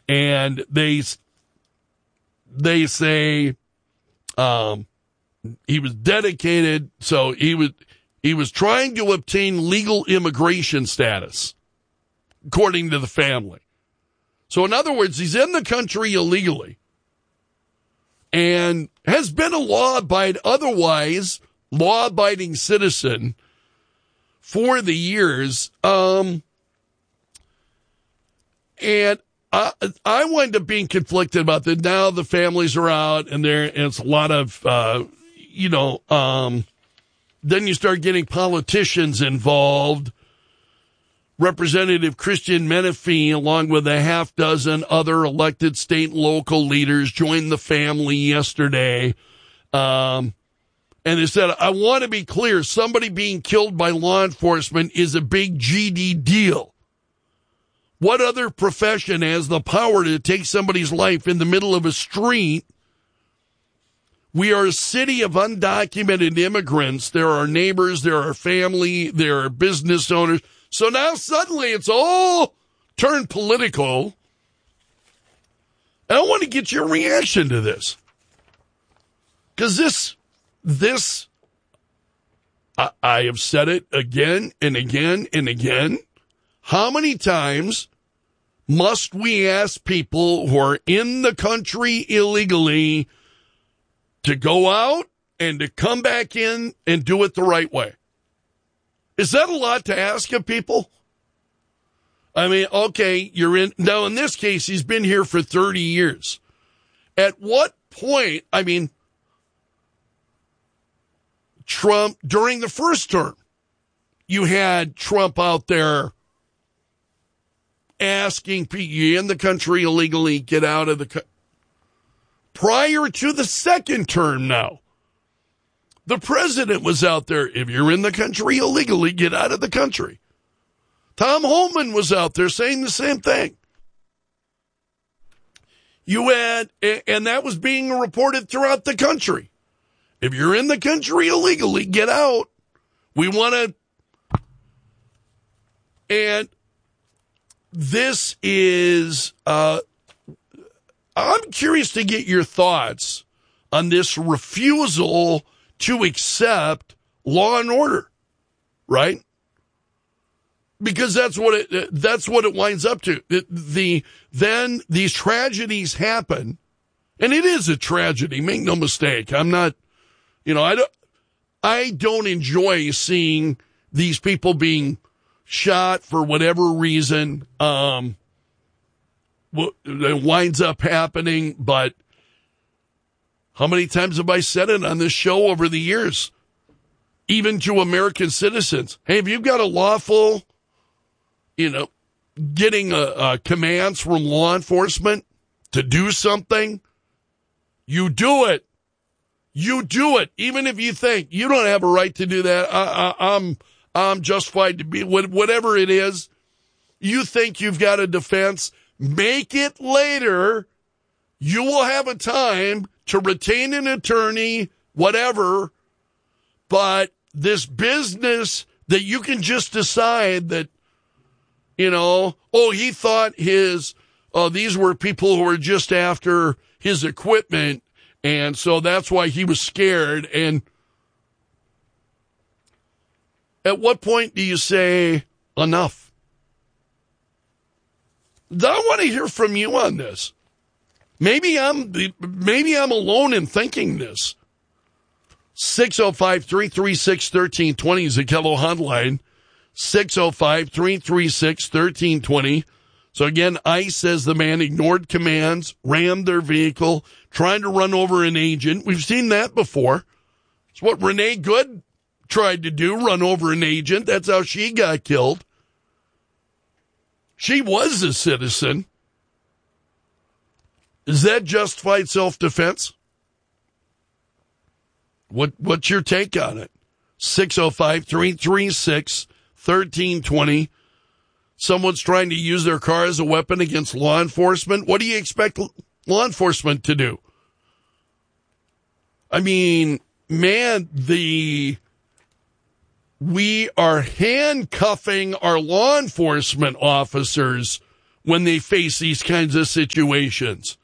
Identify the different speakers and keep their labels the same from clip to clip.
Speaker 1: And they say he was dedicated, so he was trying to obtain legal immigration status, according to the family. So in other words, he's in the country illegally and has been a law-abiding citizen for the years. And I wind up being conflicted about that. Now the families are out, and it's a lot of, then you start getting politicians involved. Representative Christian Menefee, along with a half dozen other elected state and local leaders, joined the family yesterday. And they said, I want to be clear, somebody being killed by law enforcement is a big GD deal. What other profession has the power to take somebody's life in the middle of a street? We are a city of undocumented immigrants. There are neighbors, there are family, there are business owners. So now suddenly it's all turned political. And I want to get your reaction to this. Because this, I have said it again and again and again. How many times must we ask people who are in the country illegally to go out and to come back in and do it the right way? Is that a lot to ask of people? I mean, okay, you're in. Now, in this case, he's been here for 30 years. At what point, I mean, Trump, during the first term, you had Trump out there asking people, you're in the country illegally, get out of the country. Prior to the second term now, the president was out there, if you're in the country illegally, get out of the country. Tom Homan was out there saying the same thing. You had, and that was being reported throughout the country. If you're in the country illegally, get out. We want to, and this is, I'm curious to get your thoughts on this refusal to accept law and order, right? Because that's what it winds up to. Then these tragedies happen, and it is a tragedy. Make no mistake. I'm not, I don't enjoy seeing these people being shot for whatever reason. It winds up happening, but how many times have I said it on this show over the years? Even to American citizens. Hey, if you've got a lawful, getting commands from law enforcement to do something, you do it. You do it. Even if you think you don't have a right to do that, I'm justified to be, whatever it is, you think you've got a defense, make it later. You will have a time to retain an attorney, whatever, but this business that you can just decide that, he thought these were people who were just after his equipment, and so that's why he was scared. And at what point do you say enough? I want to hear from you on this. Maybe I'm alone in thinking this. 605-336-1320 is the Kello hotline. 605-336-1320. So again, ICE says the man ignored commands, rammed their vehicle, trying to run over an agent. We've seen that before. It's what Renee Good tried to do, run over an agent. That's how she got killed. She was a citizen. Is that justified self-defense? What's your take on it? 605-336-1320. Someone's trying to use their car as a weapon against law enforcement. What do you expect law enforcement to do? I mean, man, we are handcuffing our law enforcement officers when they face these kinds of situations.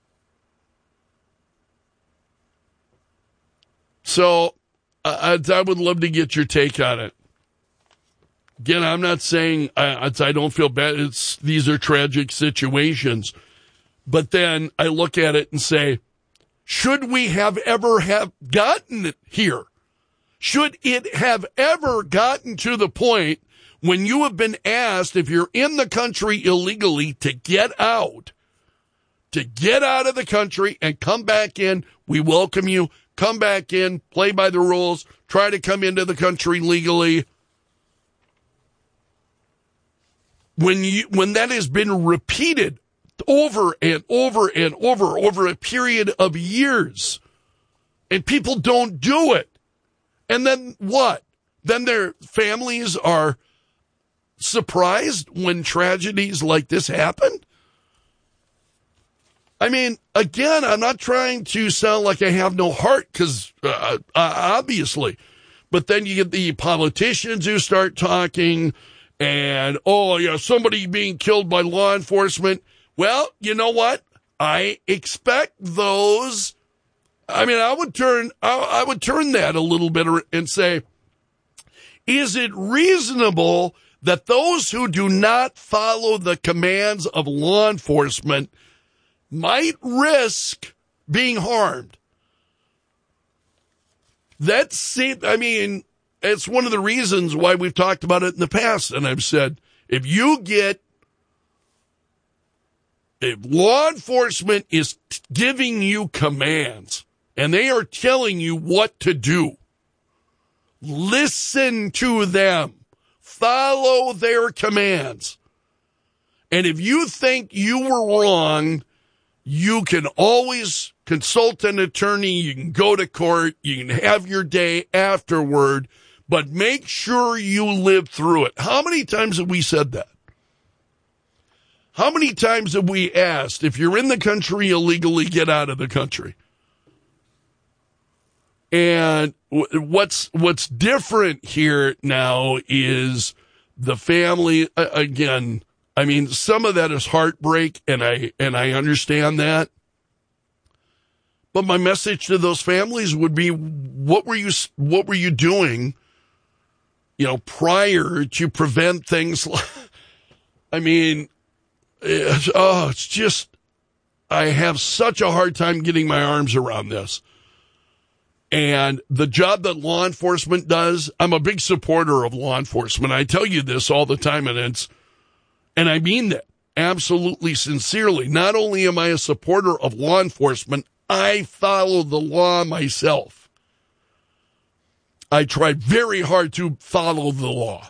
Speaker 1: So I would love to get your take on it. Again, I'm not saying I don't feel bad. These are tragic situations. But then I look at it and say, should we have gotten here? Should it have ever gotten to the point when you have been asked, if you're in the country illegally, to get out of the country and come back in? We welcome you. Come back in, play by the rules, try to come into the country legally. When that has been repeated over and over and over a period of years, and people don't do it, and then what? Then their families are surprised when tragedies like this happen? I mean, again, I'm not trying to sound like I have no heart, because obviously. But then you get the politicians who start talking, and, somebody being killed by law enforcement. Well, you know what? I expect those. I mean, I would turn that a little bit and say, is it reasonable that those who do not follow the commands of law enforcement might risk being harmed? It's one of the reasons why we've talked about it in the past. And I've said, if law enforcement is giving you commands and they are telling you what to do, listen to them, follow their commands. And if you think you were wrong, you can always consult an attorney. You can go to court. You can have your day afterward, but make sure you live through it. How many times have we said that? How many times have we asked, if you're in the country illegally, get out of the country? And what's different here now is the family, again, I mean, some of that is heartbreak, and I understand that. But my message to those families would be, what were you doing, prior to prevent things like, I mean, it's just, I have such a hard time getting my arms around this. And the job that law enforcement does, I'm a big supporter of law enforcement. I tell you this all the time, and I mean that absolutely sincerely. Not only am I a supporter of law enforcement, I follow the law myself. I try very hard to follow the law.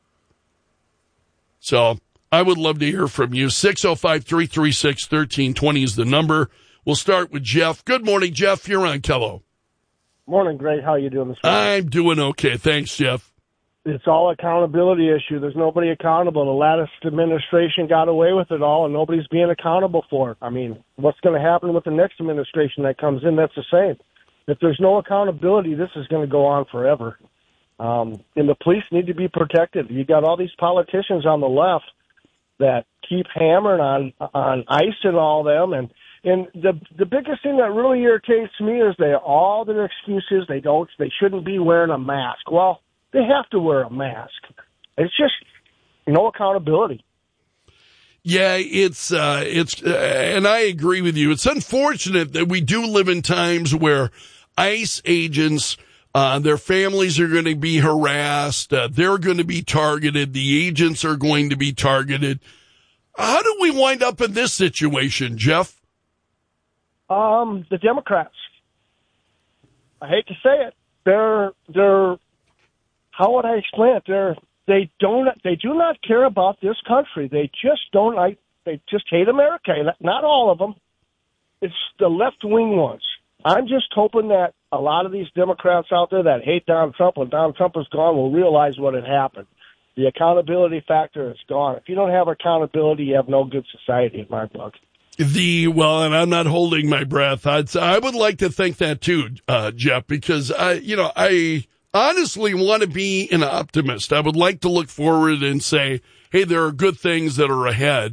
Speaker 1: So I would love to hear from you. 605-336-1320 is the number. We'll start with Jeff. Good morning, Jeff. You're on Kello.
Speaker 2: Morning, Greg. How are you doing this morning?
Speaker 1: I'm doing okay. Thanks, Jeff.
Speaker 2: It's all accountability issue. There's nobody accountable. The latest administration got away with it all, and nobody's being accountable for it. I mean, what's going to happen with the next administration that comes in? That's the same. If there's no accountability, this is going to go on forever. And the police need to be protected. You got all these politicians on the left that keep hammering on ICE and all them, and the biggest thing that really irritates me is all their excuses. They shouldn't be wearing a mask. Well, they have to wear a mask. It's just no accountability.
Speaker 1: Yeah, it's and I agree with you. It's unfortunate that we do live in times where ICE agents, their families are going to be harassed. They're going to be targeted. The agents are going to be targeted. How do we wind up in this situation, Jeff?
Speaker 2: The Democrats. I hate to say it. They're how would I explain it? They do not care about this country. They just hate America. Not all of them. It's the left-wing ones. I'm just hoping that a lot of these Democrats out there that hate Donald Trump, when Donald Trump is gone, will realize what had happened. The accountability factor is gone. If you don't have accountability, you have no good society in my book.
Speaker 1: And I'm not holding my breath. I would like to think that too, Jeff, because I honestly want to be an optimist. I would like to look forward and say, hey, there are good things that are ahead.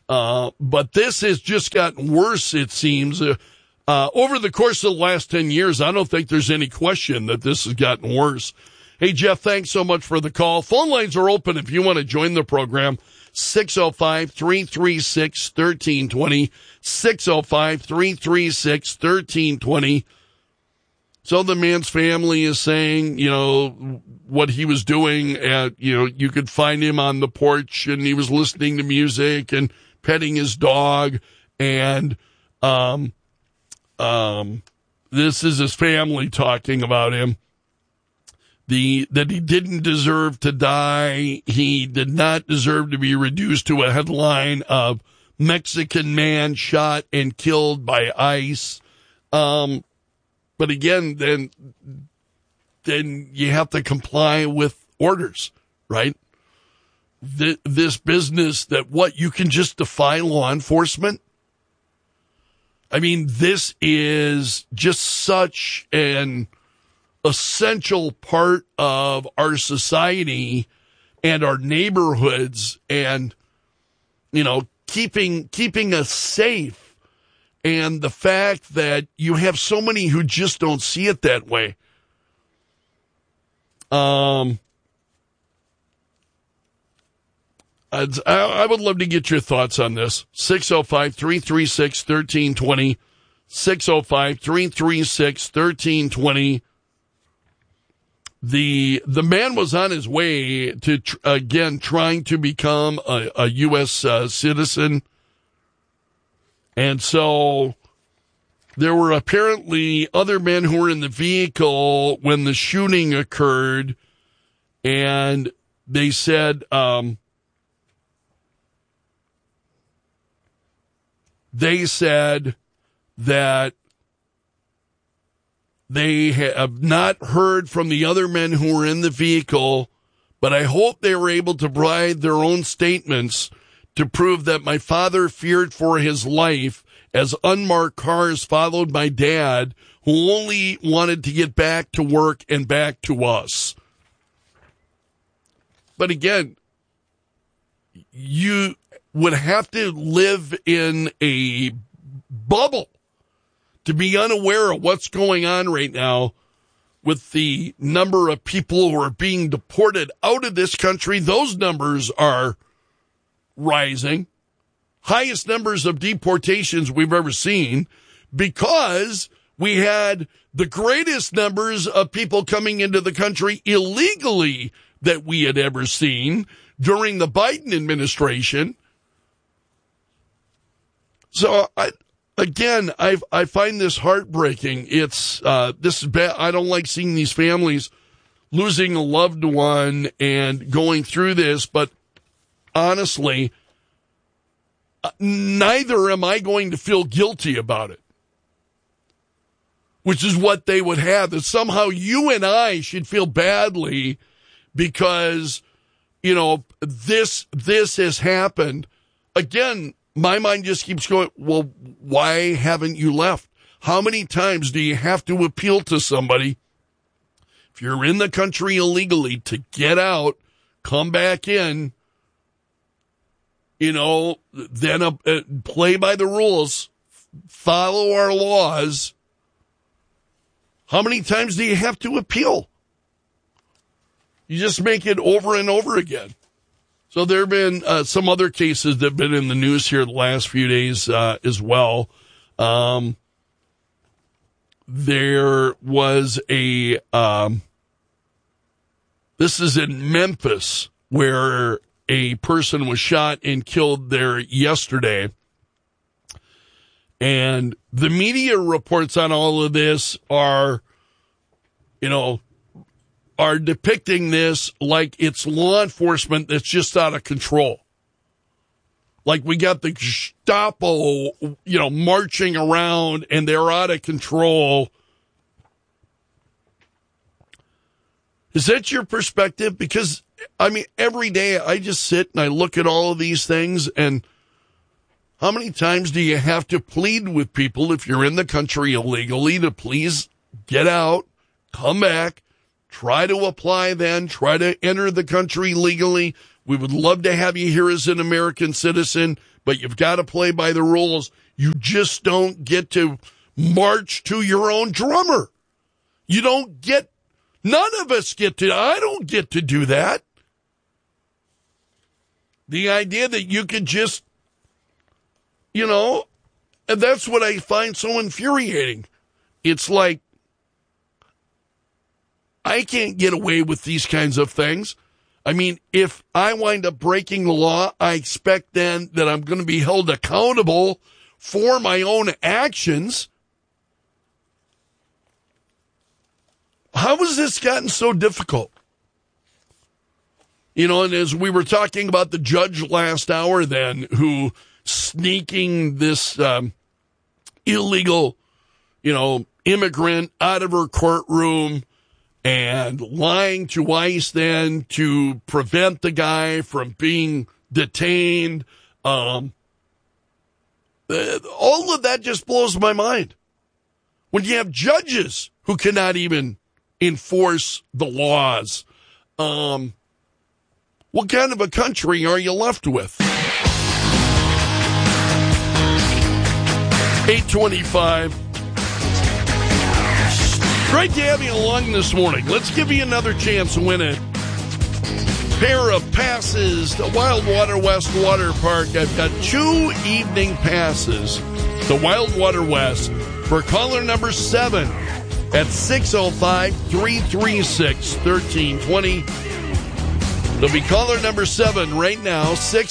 Speaker 1: But this has just gotten worse, it seems. Over the course of the last 10 years, I don't think there's any question that this has gotten worse. Hey, Jeff, thanks so much for the call. Phone lines are open if you want to join the program. 605-336-1320. 605-336-1320. So the man's family is saying, what he was doing you could find him on the porch and he was listening to music and petting his dog. And, this is his family talking about him. That he didn't deserve to die. He did not deserve to be reduced to a headline of Mexican man shot and killed by ICE. But again, then you have to comply with orders, right? This business that you can just defy law enforcement. I mean, this is just such an essential part of our society and our neighborhoods and, keeping us safe. And the fact that you have so many who just don't see it that way. I would love to get your thoughts on this. 605-336-1320. 605-336-1320. The man was on his way to, trying to become a U.S. citizen. And so there were apparently other men who were in the vehicle when the shooting occurred. And they said, that they have not heard from the other men who were in the vehicle, but I hope they were able to provide their own statements to prove that my father feared for his life as unmarked cars followed my dad, who only wanted to get back to work and back to us. But again, you would have to live in a bubble to be unaware of what's going on right now with the number of people who are being deported out of this country. Those numbers are rising. Highest numbers of deportations we've ever seen, because we had the greatest numbers of people coming into the country illegally that we had ever seen during the Biden administration. So I find this heartbreaking. This is bad. I don't like seeing these families losing a loved one and going through this, but honestly, neither am I going to feel guilty about it, which is what they would have, that somehow you and I should feel badly because, this has happened. Again, my mind just keeps going, well, why haven't you left? How many times do you have to appeal to somebody, if you're in the country illegally, to get out, come back in, then play by the rules, follow our laws? How many times do you have to appeal? You just make it over and over again. So there have been some other cases that have been in the news here the last few days as well. There was this is in Memphis, where a person was shot and killed there yesterday. And the media reports on all of this are depicting this like it's law enforcement that's just out of control. Like we got the Gestapo, marching around and they're out of control. Is that your perspective? Because, every day I just sit and I look at all of these things, and how many times do you have to plead with people if you're in the country illegally to please get out, come back, try to apply then, try to enter the country legally. We would love to have you here as an American citizen. but you've got to play by the rules. You just don't get to march to your own drummer. None of us I don't get to do that. The idea that you could just, and that's what I find so infuriating. It's like, I can't get away with these kinds of things. I mean, if I wind up breaking the law, I expect then that I'm going to be held accountable for my own actions. How has this gotten so difficult? And as we were talking about the judge last hour then, who sneaking this illegal, immigrant out of her courtroom and lying to ICE then to prevent the guy from being detained. All of that just blows my mind. When you have judges who cannot even enforce the laws, what kind of a country are you left with? 8:25. Great to have you along this morning. Let's give you another chance to win a pair of passes to Wildwater West Water Park. I've got 2 evening passes to Wildwater West for caller number 7 at 605-336-1320. It'll be caller number 7 right now,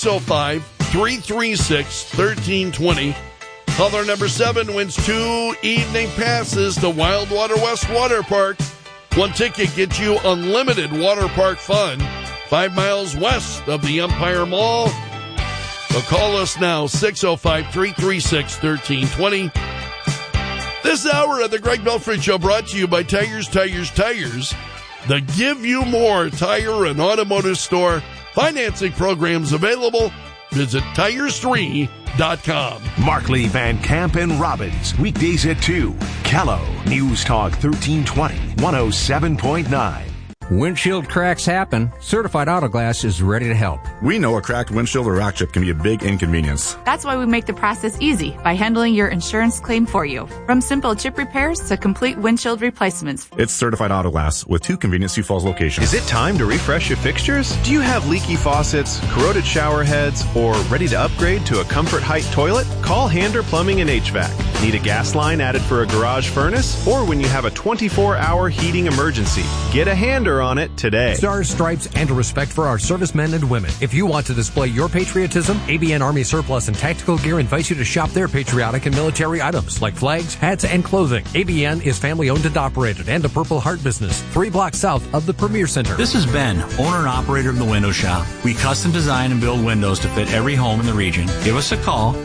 Speaker 1: 605-336-1320. Caller number 7 wins 2 evening passes to Wildwater West Water Park. 1 ticket gets you unlimited water park fun 5 miles west of the Empire Mall. So call us now, 605-336-1320. This hour of the Greg Belford Show brought to you by Tires, the Give You More tire and automotive store. Financing programs available. Visit Tires3.com.
Speaker 3: Markley, Van Camp, and Robbins. Weekdays at 2. Callow. News Talk 1320. 107.9.
Speaker 4: Windshield cracks happen. Certified Auto Glass is ready to help.
Speaker 5: We know a cracked windshield or rock chip can be a big inconvenience.
Speaker 6: That's why we make the process easy by handling your insurance claim for you. From simple chip repairs to complete windshield replacements.
Speaker 5: It's Certified Auto Glass with 2 convenient Sioux Falls locations.
Speaker 7: Is it time to refresh your fixtures? Do you have leaky faucets, corroded shower heads, or ready to upgrade to a Comfort Height toilet? Call Hander Plumbing and HVAC. Need a gas line added for a garage furnace? Or when you have a 24-hour heating emergency? Get a Hander on it today.
Speaker 4: Stars, stripes, and a respect for our servicemen and women. If you want to display your patriotism, ABN Army Surplus and Tactical Gear invites you to shop their patriotic and military items like flags, hats, and clothing. ABN is family owned and operated and a Purple Heart business 3 blocks south of the Premier Center.
Speaker 8: This is Ben, owner and operator of The Window Shop. We custom design and build windows to fit every home in the region. Give us a call,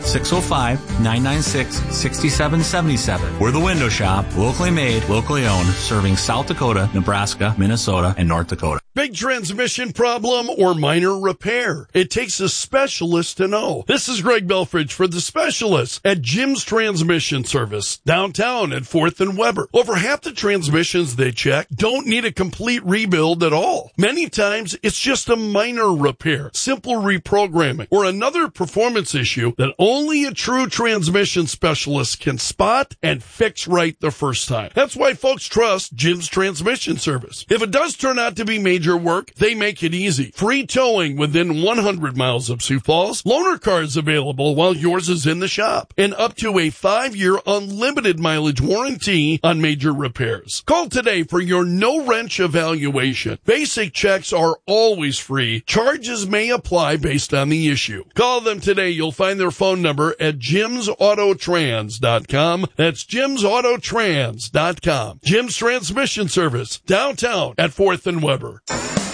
Speaker 8: 605-996-6777. We're The Window Shop, locally made, locally owned, serving South Dakota, Nebraska, Minnesota, and North Dakota.
Speaker 1: Big transmission problem or minor repair. It takes a specialist to know. This is Greg Belfridge for the specialists at Jim's Transmission Service, downtown at 4th and Weber. Over half the transmissions they check don't need a complete rebuild at all. Many times it's just a minor repair, simple reprogramming, or another performance issue that only a true transmission specialist can spot and fix right the first time. That's why folks trust Jim's Transmission Service. If it does turn out to be major work, they make it easy. Free towing within 100 miles of Sioux Falls. Loaner cars available while yours is in the shop. And up to a 5-year unlimited mileage warranty on major repairs. Call today for your no-wrench evaluation. Basic checks are always free. Charges may apply based on the issue. Call them today. You'll find their phone number at jimsautotrans.com. That's jimsautotrans.com. Jim's Transmission Service, downtown at 4th and Weber.